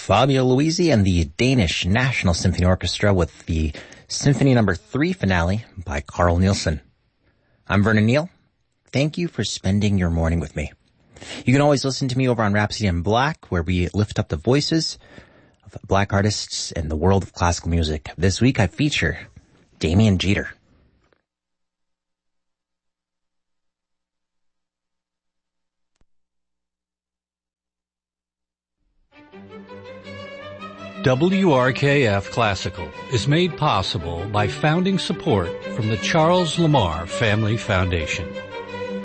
Fabio Luisi and the Danish National Symphony Orchestra with the Symphony No. 3 finale by Carl Nielsen. I'm Vernon Neal. Thank you for spending your morning with me. You can always listen to me over on Rhapsody in Black, where we lift up the voices of black artists in the world of classical music. This week I feature Damian Jeter. WRKF Classical is made possible by founding support from the Charles Lamar Family Foundation.